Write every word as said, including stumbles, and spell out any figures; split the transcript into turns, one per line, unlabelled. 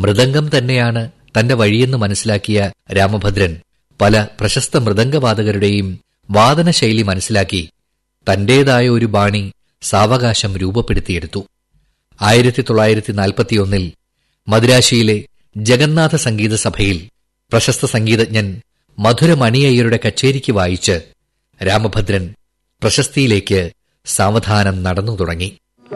മൃദംഗം തന്നെയാണ് തന്റെ വഴിയെന്ന് മനസ്സിലാക്കിയ രാമഭദ്രൻ പല പ്രശസ്ത മൃദംഗവാദകരുടെയും വാദനശൈലി മനസ്സിലാക്കി തന്റേതായ ഒരു ബാണി സാവകാശം രൂപപ്പെടുത്തിയെടുത്തു. ആയിരത്തി തൊള്ളായിരത്തി നാൽപ്പത്തിയൊന്നിൽ മദിരാശിയിലെ ജഗന്നാഥ സംഗീത സഭയിൽ പ്രശസ്ത സംഗീതജ്ഞൻ മധുരമണിയയ്യരുടെ കച്ചേരിക്ക് വായിച്ച് രാമഭദ്രൻ പ്രശസ്തിയിലേക്ക് സാവധാനം നടന്നു തുടങ്ങി.